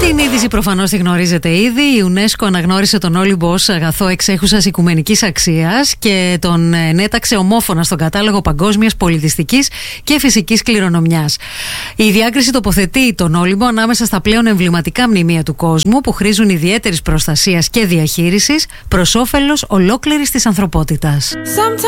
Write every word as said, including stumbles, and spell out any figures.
Την είδηση προφανώς τη γνωρίζετε ήδη. Η UNESCO αναγνώρισε τον Όλυμπο ως αγαθό εξέχουσας οικουμενικής αξίας και τον ενέταξε ομόφωνα στον κατάλογο παγκόσμιας πολιτιστικής και φυσικής κληρονομιάς. Η διάκριση τοποθετεί τον Όλυμπο ανάμεσα στα πλέον εμβληματικά μνημεία του κόσμου που χρήζουν ιδιαίτερης προστασίας και διαχείρισης προς όφελος ολόκληρης της ανθρωπότητας.